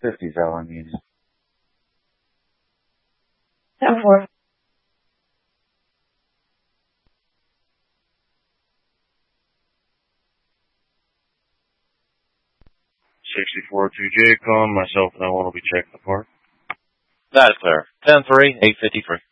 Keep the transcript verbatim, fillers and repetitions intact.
fifty's all I need. ten four. sixty-four two J, calling myself and I want to be checking the park. That is clear. ten three, eight fifty-three.